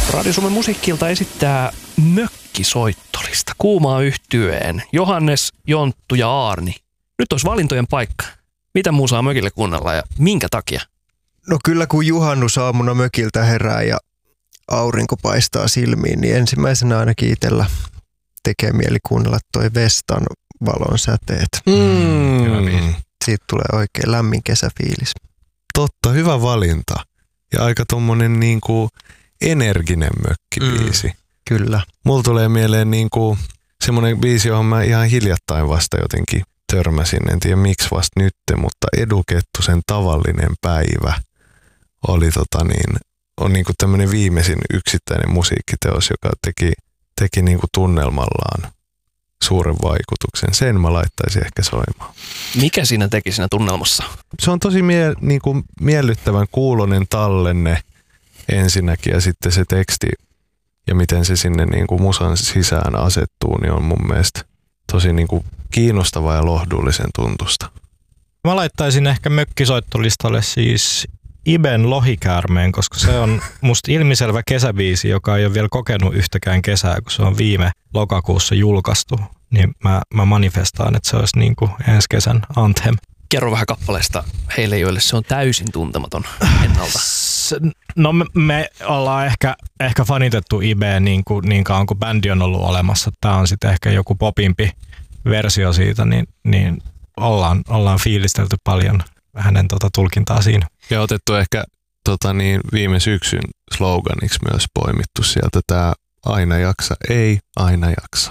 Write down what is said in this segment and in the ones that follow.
Radio Suomen Musiikkilta esittää Mökkisoittolista Kuumaa yhtyeen Johannes, Jonttu ja Aarni. Nyt olisi valintojen paikka. Mitä musaa mökille kuunnella ja minkä takia? No kyllä kun juhannusaamuna mökiltä herää ja aurinko paistaa silmiin, niin ensimmäisenä ainakin itsellä tekee mieli kuunnella toi Vestan Valon säteet. Siitä tulee oikein lämmin kesäfiilis. Totta, hyvä valinta. Ja aika tommonen niinku energinen mökkibiisi. Kyllä. Mulla tulee mieleen niinku semmonen biisi, johon mä ihan hiljattain vasta jotenkin törmäsin. En tiedä miksi vasta nyt, mutta Edu Kettusen Tavallinen päivä oli on niinku tämmönen viimeisin yksittäinen musiikkiteos, joka teki niinku tunnelmallaan suuren vaikutuksen. Sen mä laittaisin ehkä soimaan. Mikä siinä teki siinä tunnelmassa? Se on tosi niinku miellyttävän kuulonen tallenne ensinnäkin ja sitten se teksti ja miten se sinne niinku musan sisään asettuu, niin on mun mielestä tosi niinku kiinnostavaa ja lohdullisen tuntusta. Mä laittaisin ehkä mökkisoittolistalle siis Iben Lohikäärmeen, koska se on musta ilmiselvä kesäbiisi, joka ei ole vielä kokenut yhtäkään kesää, kun se on viime lokakuussa julkaistu. Niin mä manifestaan, että se olisi niin kuin ensi kesän anthem. Kerro vähän kappaleesta heille, joille se on täysin tuntematon ennalta. No me ollaan ehkä fanitettu Ibeä niin kauan kuin bändi on ollut olemassa. Tää on sitten ehkä joku popimpi versio siitä, niin ollaan fiilistelty paljon hänen tulkintaa siinä. Ja otettu ehkä viime syksyn sloganiksi myös poimittu sieltä tää aina jaksa, ei aina jaksa.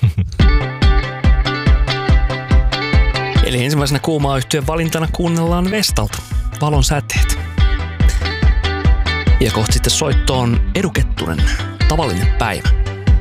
Eli ensimmäisenä Kuumaa yhtyeen valintana kuunnellaan Vestalta Valon säteet. Ja kohta sitten soittoon Edu Kettunen Tavallinen päivä.